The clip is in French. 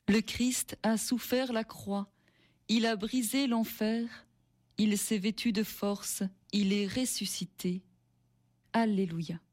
Le Christ a souffert la croix, il a brisé l'enfer, il s'est vêtu de force, il est ressuscité. Alléluia.